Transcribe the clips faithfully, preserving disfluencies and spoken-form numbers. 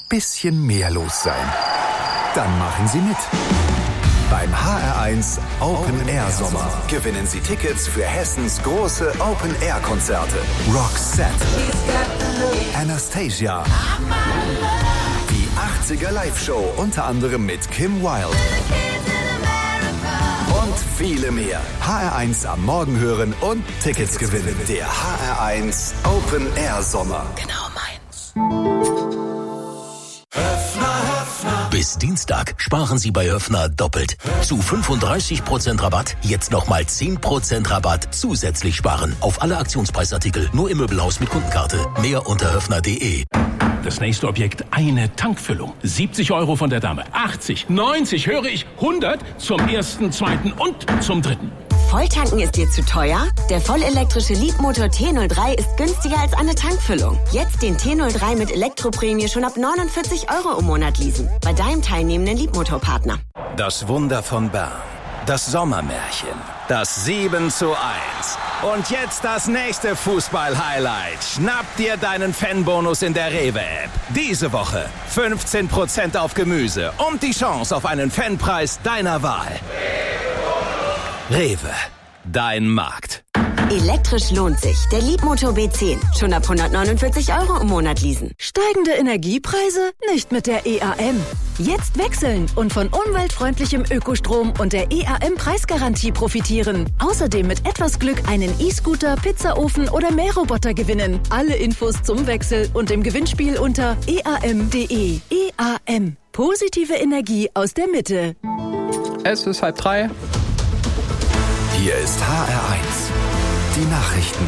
bisschen mehr los sein? Dann machen Sie mit. Beim H R eins Open Air Sommer gewinnen Sie Tickets für Hessens große Open Air Konzerte. Roxette, Anastasia, die achtziger Live-Show unter anderem mit Kim Wilde und viele mehr. H R eins am Morgen hören und Tickets gewinnen. Der H R eins Open Air Sommer. Genau meins. Bis Dienstag sparen Sie bei Höffner doppelt. Zu fünfunddreißig Prozent Rabatt, jetzt nochmal zehn Prozent Rabatt zusätzlich sparen. Auf alle Aktionspreisartikel, nur im Möbelhaus mit Kundenkarte. Mehr unter höffner punkt de. Das nächste Objekt, eine Tankfüllung. siebzig Euro von der Dame. achtzig, neunzig, höre ich, hundert zum ersten, zweiten und zum dritten. Volltanken ist dir zu teuer? Der vollelektrische Leapmotor T null drei ist günstiger als eine Tankfüllung. Jetzt den T null drei mit Elektroprämie schon ab neunundvierzig Euro im Monat leasen. Bei deinem teilnehmenden Leapmotor-Partner. Das Wunder von Bern. Das Sommermärchen. Das sieben zu eins. Und jetzt das nächste Fußball-Highlight. Schnapp dir deinen Fanbonus in der Rewe-App. Diese Woche fünfzehn Prozent auf Gemüse und die Chance auf einen Fanpreis deiner Wahl. Rewe, dein Markt. Elektrisch lohnt sich. Der Leapmotor B zehn. Schon ab hundertneunundvierzig Euro im Monat leasen. Steigende Energiepreise? Nicht mit der E A M. Jetzt wechseln und von umweltfreundlichem Ökostrom und der E A M-Preisgarantie profitieren. Außerdem mit etwas Glück einen E-Scooter, Pizzaofen oder Mähroboter gewinnen. Alle Infos zum Wechsel und im Gewinnspiel unter e a m punkt de. E A M. Positive Energie aus der Mitte. Es ist halb drei. Hier ist H R eins. Die Nachrichten.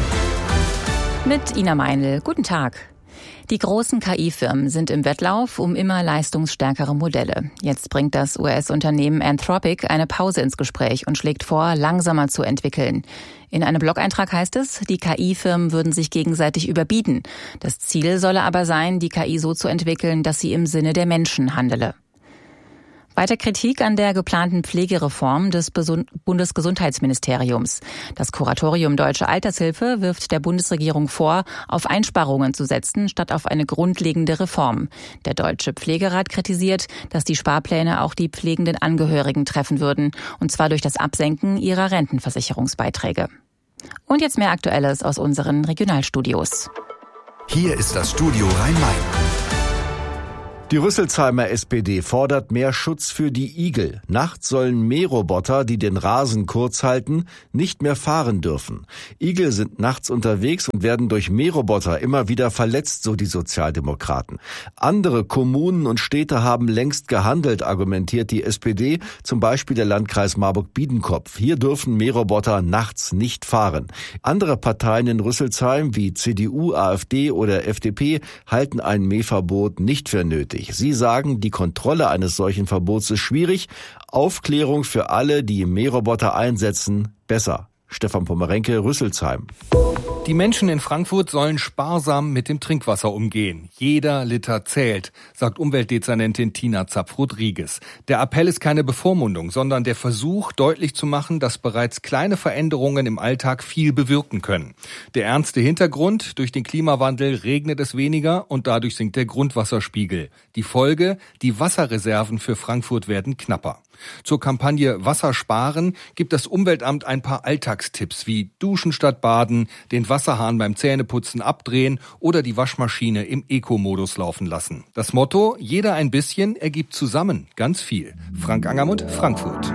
Mit Ina Meinl. Guten Tag. Die großen K I-Firmen sind im Wettlauf um immer leistungsstärkere Modelle. Jetzt bringt das U S-Unternehmen Anthropic eine Pause ins Gespräch und schlägt vor, langsamer zu entwickeln. In einem Blog-Eintrag heißt es, die K I-Firmen würden sich gegenseitig überbieten. Das Ziel solle aber sein, die K I so zu entwickeln, dass sie im Sinne der Menschen handele. Weiter Kritik an der geplanten Pflegereform des Bundesgesundheitsministeriums. Das Kuratorium Deutsche Altershilfe wirft der Bundesregierung vor, auf Einsparungen zu setzen, statt auf eine grundlegende Reform. Der Deutsche Pflegerat kritisiert, dass die Sparpläne auch die pflegenden Angehörigen treffen würden, und zwar durch das Absenken ihrer Rentenversicherungsbeiträge. Und jetzt mehr Aktuelles aus unseren Regionalstudios. Hier ist das Studio Rhein-Main. Die Rüsselsheimer S P D fordert mehr Schutz für die Igel. Nachts sollen Mähroboter, die den Rasen kurz halten, nicht mehr fahren dürfen. Igel sind nachts unterwegs und werden durch Mähroboter immer wieder verletzt, so die Sozialdemokraten. Andere Kommunen und Städte haben längst gehandelt, argumentiert die S P D, zum Beispiel der Landkreis Marburg-Biedenkopf. Hier dürfen Mähroboter nachts nicht fahren. Andere Parteien in Rüsselsheim wie C D U, A f D oder F D P halten ein Mähverbot nicht für nötig. Sie sagen, die Kontrolle eines solchen Verbots ist schwierig. Aufklärung für alle, die Mähroboter einsetzen, besser. Stefan Pommerenke, Rüsselsheim. Die Menschen in Frankfurt sollen sparsam mit dem Trinkwasser umgehen. Jeder Liter zählt, sagt Umweltdezernentin Tina Zapf-Rodriguez. Der Appell ist keine Bevormundung, sondern der Versuch, deutlich zu machen, dass bereits kleine Veränderungen im Alltag viel bewirken können. Der ernste Hintergrund: durch den Klimawandel regnet es weniger und dadurch sinkt der Grundwasserspiegel. Die Folge: die Wasserreserven für Frankfurt werden knapper. Zur Kampagne Wasser sparen gibt das Umweltamt ein paar Alltagstipps wie Duschen statt Baden, den Wasserhahn beim Zähneputzen abdrehen oder die Waschmaschine im Eco-Modus laufen lassen. Das Motto: jeder ein bisschen ergibt zusammen ganz viel. Frank Angermund, Frankfurt.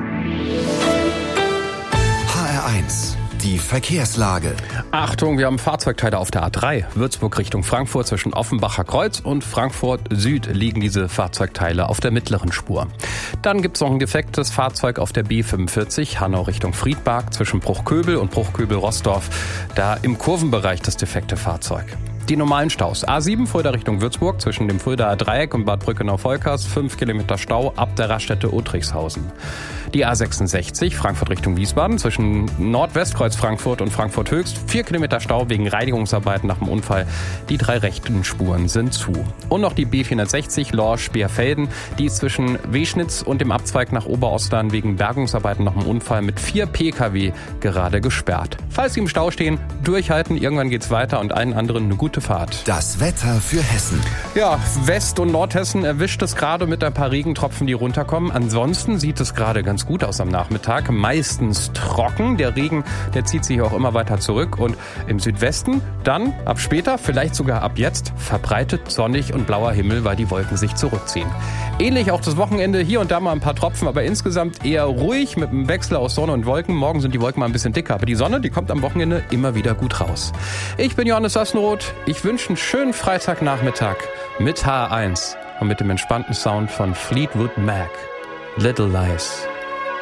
H R eins. Die Verkehrslage. Achtung, wir haben Fahrzeugteile auf der A drei. Würzburg Richtung Frankfurt zwischen Offenbacher Kreuz und Frankfurt Süd liegen diese Fahrzeugteile auf der mittleren Spur. Dann gibt es noch ein defektes Fahrzeug auf der B fünfundvierzig, Hanau Richtung Friedberg zwischen Bruchköbel und Bruchköbel-Rossdorf. Da im Kurvenbereich das defekte Fahrzeug. Die normalen Staus. A sieben Fulda Richtung Würzburg zwischen dem Fuldaer Dreieck und Bad Brückenau-Volkers, fünf Kilometer Stau ab der Raststätte Uttrichshausen. Die A sechsundsechzig Frankfurt Richtung Wiesbaden zwischen Nordwestkreuz Frankfurt und Frankfurt Höchst, vier Kilometer Stau wegen Reinigungsarbeiten nach dem Unfall. Die drei rechten Spuren sind zu. Und noch die B vierhundertsechzig Lorsch-Beerfelden, die ist zwischen Weschnitz und dem Abzweig nach Oberostern wegen Bergungsarbeiten nach dem Unfall mit vier Pkw gerade gesperrt. Falls Sie im Stau stehen, durchhalten, irgendwann geht's weiter und allen anderen eine gute gute Fahrt. Das Wetter für Hessen. Ja, West- und Nordhessen erwischt es gerade mit ein paar Regentropfen, die runterkommen. Ansonsten sieht es gerade ganz gut aus am Nachmittag. Meistens trocken. Der Regen, der zieht sich auch immer weiter zurück. Und im Südwesten dann ab später, vielleicht sogar ab jetzt, verbreitet sonnig und blauer Himmel, weil die Wolken sich zurückziehen. Ähnlich auch das Wochenende. Hier und da mal ein paar Tropfen, aber insgesamt eher ruhig mit einem Wechsel aus Sonne und Wolken. Morgen sind die Wolken mal ein bisschen dicker, aber die Sonne, die kommt am Wochenende immer wieder gut raus. Ich bin Johannes Sassenroth. Ich wünsche einen schönen Freitagnachmittag mit H R eins und mit dem entspannten Sound von Fleetwood Mac. Little Lies.